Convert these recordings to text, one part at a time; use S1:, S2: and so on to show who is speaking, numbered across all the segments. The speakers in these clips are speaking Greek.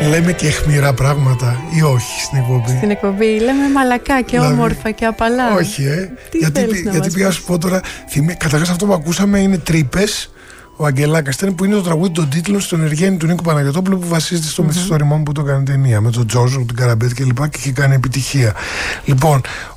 S1: Λέμε και αιχμηρά πράγματα ή όχι στην εκπομπή?
S2: Στην εκπομπή λέμε μαλακά και όμορφα και απαλά.
S1: Όχι, γιατί πήγα να σου πω τώρα. Καταρχάς αυτό που ακούσαμε είναι Τρύπες. Ο Αγγελάκας ήταν, που είναι το τραγούδι των τίτλων στον Εργένη του Νίκου Παναγιωτόπουλου, που βασίζεται στο μυθιστόρημά μου που το έκανε ταινία με τον Τζόρζο, την Καραμπέτ και λοιπά, και είχε κάνει επιτυχία. Λοιπόν,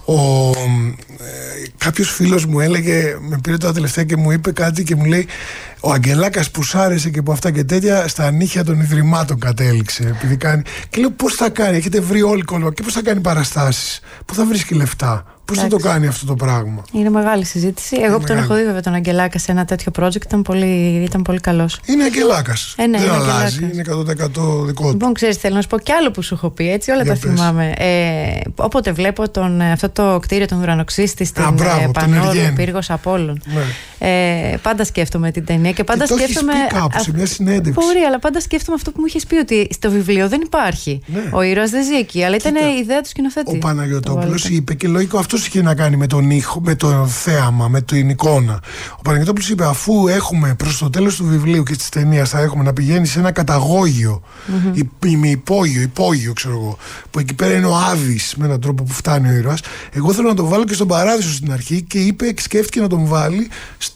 S1: κάποιος φίλος μου έλεγε, με πήρε τα τελευταία και μου είπε κάτι και μου λέει: ο Αγγελάκας που σ' άρεσε και από αυτά και τέτοια, στα νύχια των Ιδρυμάτων κατέληξε. Επειδή κάνει. Και λέω: πώς θα κάνει, έχετε βρει όλοι κολό, και πώς θα κάνει παραστάσεις, πού θα βρίσκει λεφτά, πώς θα το κάνει αυτό το πράγμα? Είναι μεγάλη συζήτηση. Εγώ που τον έχω δει βέβαια τον Αγγελάκα σε ένα τέτοιο project ήταν πολύ καλός. Είναι Αγγελάκας. Ναι, δεν αλλάζει, είναι 100% δικό του. Λοιπόν, ξέρεις, θέλω να σου πω κι άλλο που σου έχω πει, έτσι, όλα τα θυμάμαι. Όποτε βλέπω αυτό το κτίριο των Ουρανοξύστη στην Πανόρου, Πύργος Απόλλων, πάντα σκέφτομαι την ταινία και πάντα σκέφτομαι. Κάπου σε μια συνέντευξη. Μπορεί, αλλά πάντα σκέφτομαι αυτό που μου είχες πει, ότι στο βιβλίο δεν υπάρχει. Ο ήρωας δεν ζει εκεί, αλλά ήταν η ιδέα του σκηνοθέτη. Ο Παναγιωτόπουλος είπε, και λογικό αυτό είχε να κάνει με τον ήχο, με το θέαμα, με την εικόνα. Ο Παναγιωτόπουλος είπε: αφού έχουμε προς το τέλος του βιβλίου και της ταινίας, θα έχουμε να πηγαίνει σε ένα καταγόγιο, με υπόγειο, ξέρω εγώ, που εκεί πέρα είναι ο Άδης, με έναν τρόπο που φτάνει ο ήρωας. Εγώ θέλω να τον βάλω και στον Παράδεισο στην αρχή, και είπε, σκέφτηκε να τον βάλει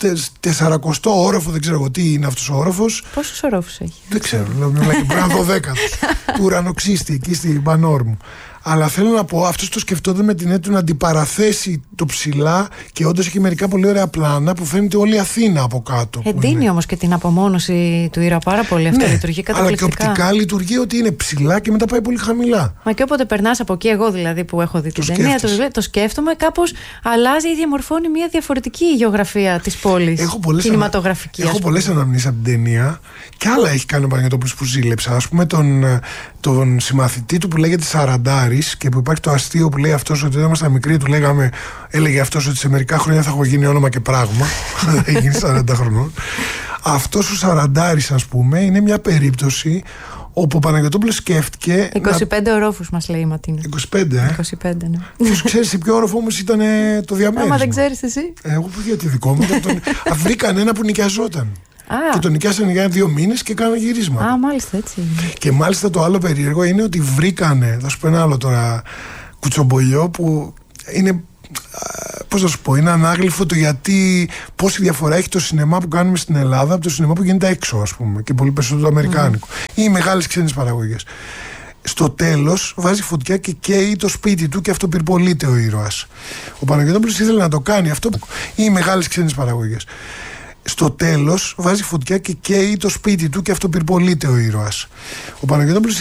S1: 40ο όροφο, δεν ξέρω εγώ τι είναι αυτός ο όροφος. Πόσους ορόφους έχει? Δεν ξέρω, μιλάει και πρέπει να 12 του Ουρανοξύστη, εκεί στην Πανόρμου. Αλλά θέλω να πω, αυτός το σκεφτόταν με την έννοια του να αντιπαραθέσει το ψηλά, και όντως έχει μερικά πολύ ωραία πλάνα που φαίνεται όλη η Αθήνα από κάτω. Εντείνει όμως και την απομόνωση του ήρωα πάρα πολύ. Αυτό λειτουργεί καταπληκτικά. Αλλά και οπτικά λειτουργεί ότι είναι ψηλά και μετά πάει πολύ χαμηλά. Μα και όποτε περνάς από εκεί, εγώ δηλαδή που έχω δει την ταινία, το σκέφτομαι, κάπως αλλάζει ή διαμορφώνει μια διαφορετική γεωγραφία της πόλης. Κινηματογραφική. Έχω πολλές αναμνήσεις από την ταινία, και άλλα έχει κάνει ο Παναγιωτόπουλος που ζήλεψα. Ας πούμε τον συμμαθητή του που λέγεται Σαραντάρης, και που υπάρχει το αστείο που λέει αυτός ότι όταν ήμασταν μικροί, έλεγε αυτός ότι σε μερικά χρόνια θα έχω γίνει όνομα και πράγμα. Θα γίνει 40 χρονών. Αυτός ο Σαραντάρης, ας πούμε, είναι μια περίπτωση όπου ο Παναγιωτόπουλος σκέφτηκε. 25 ορόφους μας λέει η Ματίνα. 25, 25, ναι. Τους ξέρεις σε ποιο όροφο όμως ήταν το διαμέρισμα? Άμα δεν ξέρεις εσύ. Εγώ που γιατί δικό μου. Βρήκαν ένα που νοικιαζόταν. Και τον νοικιάσανε για 2 μήνες και κάνανε γυρίσματα. Μάλιστα, έτσι. Και μάλιστα το άλλο περίεργο είναι ότι βρήκανε, θα σου πω ένα άλλο τώρα κουτσομπολιό, που είναι, πώς θα σου πω, είναι ανάγλυφο το γιατί, πόση διαφορά έχει το σινεμά που κάνουμε στην Ελλάδα από το σινεμά που γίνεται έξω, ας πούμε, και πολύ περισσότερο το αμερικάνικο ή οι μεγάλες ξένες παραγωγές. Στο τέλος βάζει φωτιά και καίει το σπίτι του, και αυτοπυρπολείται ο ήρωας. Ο Παναγιωτόπουλος ήθελε να το κάνει αυτό, ή οι μεγάλες ξένες παραγωγές. Στο τέλος βάζει φωτιά και καίει το σπίτι του, και αυτοπυρπολείται ο ήρωας. Ο Παναγιωτόπουλος